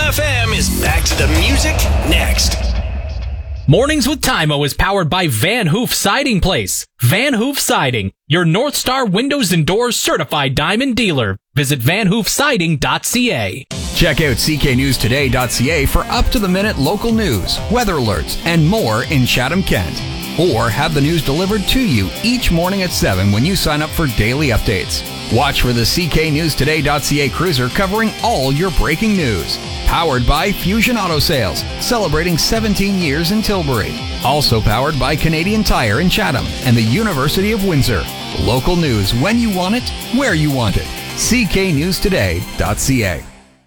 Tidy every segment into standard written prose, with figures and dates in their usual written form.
FM is back to the music next. Mornings with Tymo is powered by Van Hoof Siding Place. Van Hoof Siding, your North Star Windows and Doors certified diamond dealer. Visit vanhoofsiding.ca. Check out cknewstoday.ca for up-to-the-minute local news, weather alerts, and more in Chatham-Kent. Or have the news delivered to you each morning at 7 when you sign up for daily updates. Watch for the cknewstoday.ca cruiser covering all your breaking news. Powered by Fusion Auto Sales, celebrating 17 years in Tilbury. Also powered by Canadian Tire in Chatham and the University of Windsor. Local news when you want it, where you want it. cknewstoday.ca.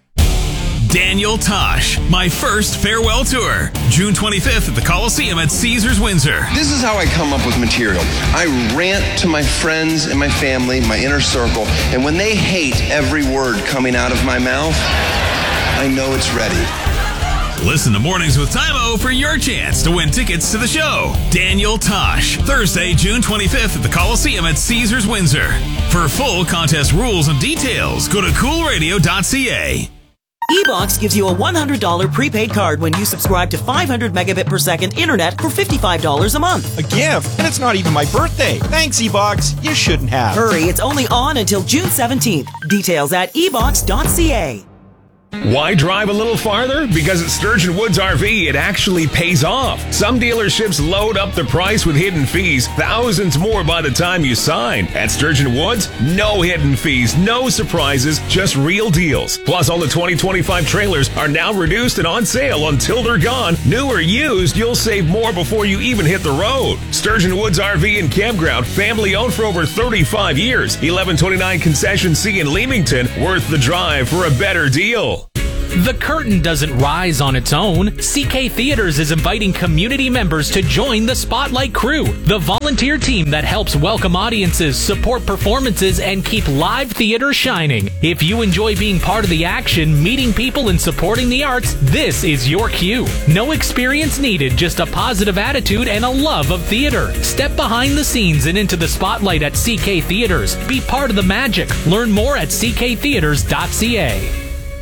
Daniel Tosh, My First Farewell Tour, June 25th at the Coliseum at Caesars Windsor. This is how I come up with material. I rant to my friends and my family, my inner circle, and when they hate every word coming out of my mouth, I know it's ready. Listen to Mornings with Tymo for your chance to win tickets to the show. Daniel Tosh, Thursday, June 25th at the Coliseum at Caesars Windsor. For full contest rules and details, go to coolradio.ca. eBox gives you a $100 prepaid card when you subscribe to 500 megabit per second internet for $55 a month. A gift? And it's not even my birthday. Thanks, eBox. You shouldn't have. Hurry, it's only on until June 17th. Details at ebox.ca. Why drive a little farther? Because at Sturgeon Woods RV, it actually pays off. Some dealerships load up the price with hidden fees, thousands more by the time you sign. At Sturgeon Woods, no hidden fees, no surprises, just real deals. Plus, all the 2025 trailers are now reduced and on sale until they're gone. New or used, you'll save more before you even hit the road. Sturgeon Woods RV and Campground, family owned for over 35 years. 1129 Concession C in Leamington, worth the drive for a better deal. The curtain doesn't rise on its own. CK Theaters is inviting community members to join the Spotlight Crew, the volunteer team that helps welcome audiences, support performances, and keep live theater shining. If you enjoy being part of the action, meeting people, and supporting the arts, this is your cue. No experience needed, just a positive attitude and a love of theater. Step behind the scenes and into the spotlight at CK Theaters. Be part of the magic. Learn more at cktheaters.ca.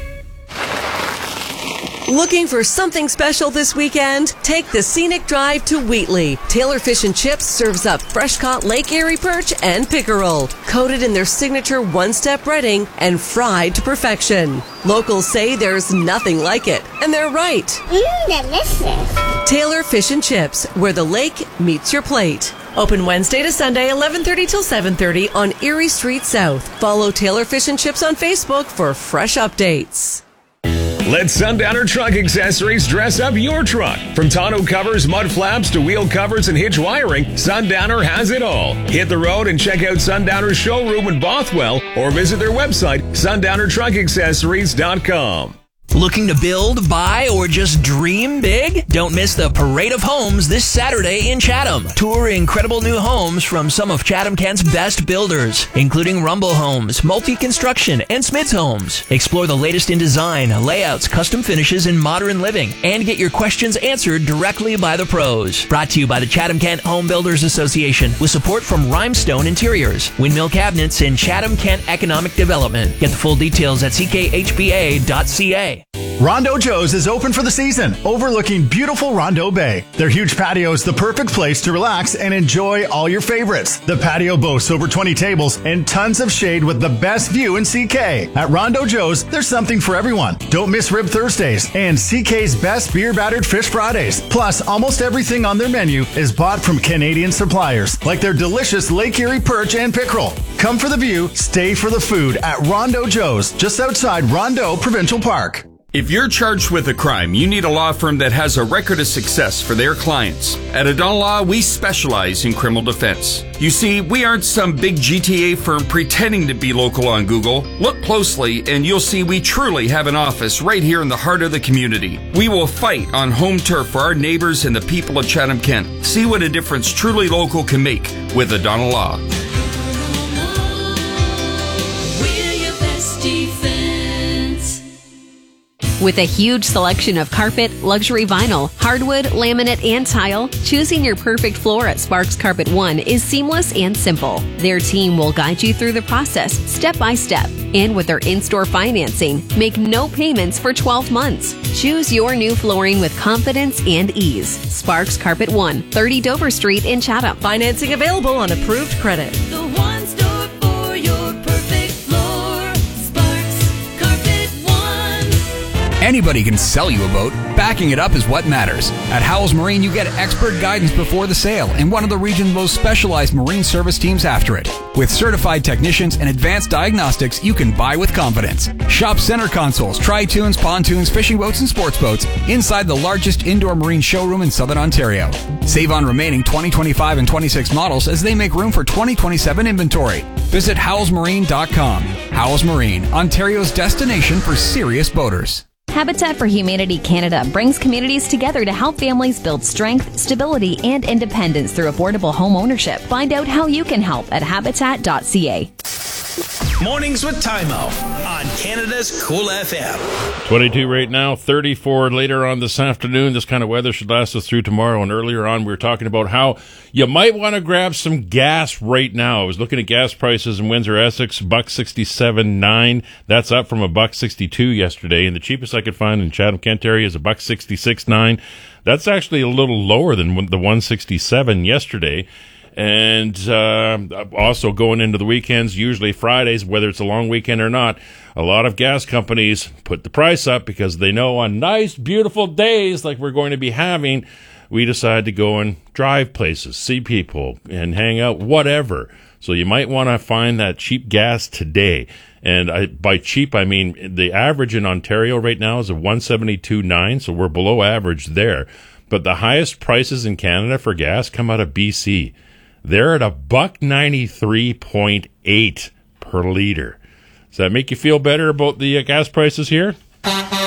Looking for something special this weekend? Take the scenic drive to Wheatley. Taylor Fish and Chips serves up fresh-caught Lake Erie perch and pickerel, coated in their signature one-step breading and fried to perfection. Locals say there's nothing like it, and they're right. Delicious. Taylor Fish and Chips, where the lake meets your plate. Open Wednesday to Sunday, 11:30 till 7:30 on Erie Street South. Follow Taylor Fish and Chips on Facebook for fresh updates. Let Sundowner Truck Accessories dress up your truck. From tonneau covers, mud flaps, to wheel covers and hitch wiring, Sundowner has it all. Hit the road and check out Sundowner's showroom in Bothwell or visit their website, sundownertruckaccessories.com. Looking to build, buy, or just dream big? Don't miss the Parade of Homes this Saturday in Chatham. Tour incredible new homes from some of Chatham-Kent's best builders, including Rumble Homes, Multi Construction, and Smith's Homes. Explore the latest in design, layouts, custom finishes, and modern living, and get your questions answered directly by the pros. Brought to you by the Chatham-Kent Home Builders Association with support from Rhymestone Interiors, Windmill Cabinets, and Chatham-Kent Economic Development. Get the full details at ckhba.ca. Rondo Joe's is open for the season, overlooking beautiful Rondo Bay. Their huge patio is the perfect place to relax and enjoy all your favorites. The patio boasts over 20 tables and tons of shade with the best view in CK. At Rondo Joe's, there's something for everyone. Don't miss Rib Thursdays and CK's best beer-battered fish Fridays. Plus, almost everything on their menu is bought from Canadian suppliers, like their delicious Lake Erie perch and pickerel. Come for the view, stay for the food at Rondo Joe's, just outside Rondo Provincial Park. If you're charged with a crime, you need a law firm that has a record of success for their clients. At Adon Law, we specialize in criminal defense. You see, we aren't some big GTA firm pretending to be local on Google. Look closely and you'll see we truly have an office right here in the heart of the community. We will fight on home turf for our neighbors and the people of Chatham-Kent. See what a difference truly local can make with Adon Law. With a huge selection of carpet, luxury vinyl, hardwood, laminate, and tile, choosing your perfect floor at Sparks Carpet One is seamless and simple. Their team will guide you through the process step by step. And with their in-store financing, make no payments for 12 months. Choose your new flooring with confidence and ease. Sparks Carpet One, 30 Dover Street in Chatham. Financing available on approved credit. The one store for your perfect floor. Sparks Carpet One. Anybody can sell you a boat. Backing it up is what matters. At Howells Marine, you get expert guidance before the sale and one of the region's most specialized marine service teams after it. With certified technicians and advanced diagnostics, you can buy with confidence. Shop center consoles, tri-tunes, pontoons, fishing boats, and sports boats inside the largest indoor marine showroom in Southern Ontario. Save on remaining 2025 and 26 models as they make room for 2027 inventory. Visit howellsmarine.com. Howells Marine, Ontario's destination for serious boaters. Habitat for Humanity Canada brings communities together to help families build strength, stability, and independence through affordable home ownership. Find out how you can help at habitat.ca. Mornings with Tymo on Canada's Cool FM. 22 right now, 34 later on this afternoon. This kind of weather should last us through tomorrow. And earlier on, we were talking about how you might want to grab some gas right now. I was looking at gas prices in Windsor, Essex, $1.67.9. That's up from $1.62 yesterday. And the cheapest I could find in Chatham, Kent area is $1.66.9. That's actually a little lower than the $1.67 yesterday. And also going into the weekends, usually Fridays, whether it's a long weekend or not, a lot of gas companies put the price up because they know on nice, beautiful days like we're going to be having, we decide to go and drive places, see people, and hang out, whatever. So you might want to find that cheap gas today. And by cheap, I mean the average in Ontario right now is a $1.72.9, so we're below average there. But the highest prices in Canada for gas come out of BC. They're at $1.93.8 per liter. Does that make you feel better about the gas prices here?